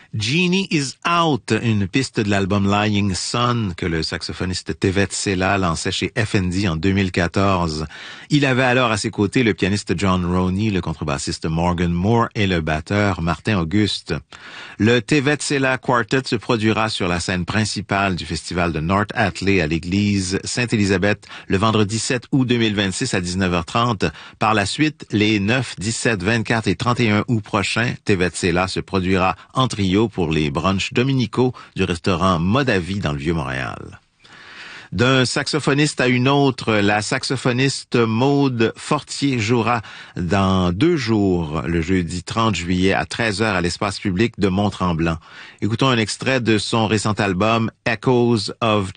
Genie is Out, une piste de l'album Lying Sun que le saxophoniste Tevet Sela lançait chez FND en 2014. Il avait alors à ses côtés le pianiste John Roney, le contrebassiste Morgan Moore et le batteur Martin Auguste. Le Tevet Sela Quartet se produira sur la scène principale du festival de North Atlee à l'église Sainte-Élisabeth le vendredi 7 août 2026 à 19h30. Par la suite, les 9, 17, 24 et 31 août prochains, Tevet Sela se produira en trio pour les brunchs dominicaux du restaurant Modavi dans le Vieux-Montréal. D'un saxophoniste à une autre, la saxophoniste Maude Fortier jouera dans 2 jours, le jeudi 30 juillet à 13h à l'espace public de Mont-Tremblant. Écoutons un extrait de son récent album Echoes of